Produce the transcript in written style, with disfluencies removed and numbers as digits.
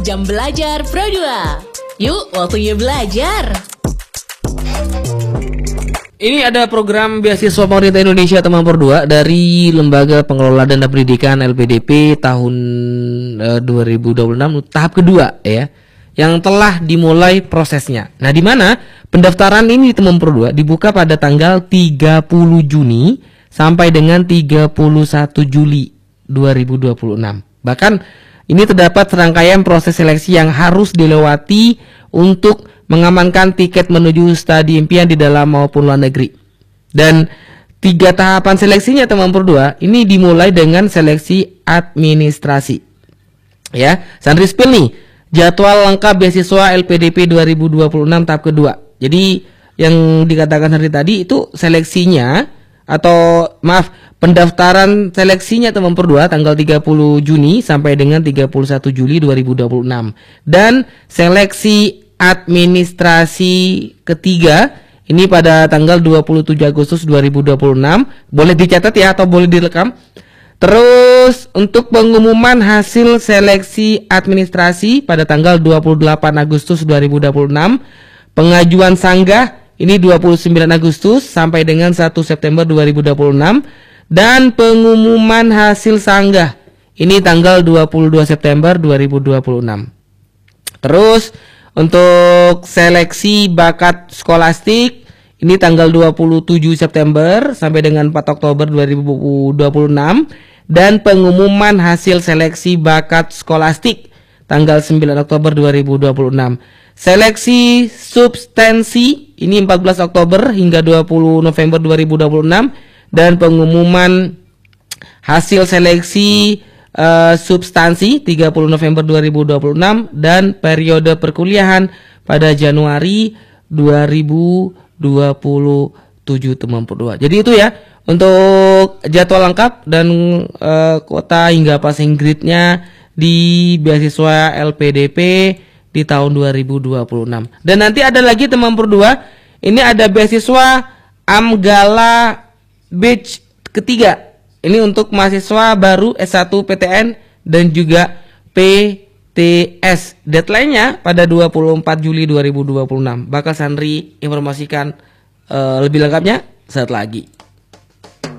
Jam Belajar Pro 2. Yuk, waktunya belajar. Ini ada program beasiswa pemerintah Indonesia teman Pro 2 dari Lembaga Pengelola Dana Pendidikan LPDP tahun 2026 tahap kedua ya, yang telah dimulai prosesnya. Nah, di mana pendaftaran ini teman Pro 2 dibuka pada tanggal 30 Juni sampai dengan 31 Juli 2026. Bahkan ini terdapat serangkaian proses seleksi yang harus dilewati untuk mengamankan tiket menuju studi impian di dalam maupun luar negeri. Dan 3 tahapan seleksinya teman Pro 2 ini dimulai dengan seleksi administrasi. Ya, Sandri spill nih jadwal lengkap beasiswa LPDP 2026 tahap kedua. Jadi yang dikatakan Sandri tadi itu seleksinya atau maaf, pendaftaran seleksinya teman Pro 2 tanggal 30 Juni sampai dengan 31 Juli 2026. Dan seleksi administrasi ketiga ini pada tanggal 27 Agustus 2026. Boleh dicatat ya atau boleh direkam. Terus untuk pengumuman hasil seleksi administrasi pada tanggal 28 Agustus 2026. Pengajuan sanggah ini 29 Agustus sampai dengan 1 September 2026. Dan pengumuman hasil sanggah ini tanggal 22 September 2026. Terus untuk seleksi bakat skolastik ini tanggal 27 September sampai dengan 4 Oktober 2026. Dan pengumuman hasil seleksi bakat skolastik tanggal 9 Oktober 2026. Seleksi substansi ini 14 Oktober hingga 20 November 2026. Dan pengumuman hasil seleksi substansi 30 November 2026 dan periode perkuliahan pada Januari 2027 teman Pro 2. Jadi itu ya untuk jadwal lengkap dan kuota hingga passing grade-nya di beasiswa LPDP di tahun 2026. Dan nanti ada lagi teman Pro 2, ini ada beasiswa Amgala Batch ketiga. Ini untuk mahasiswa baru S1 PTN dan juga PTS. Deadline-nya pada 24 Juli 2026. Bakal Sandri informasikan lebih lengkapnya saat lagi.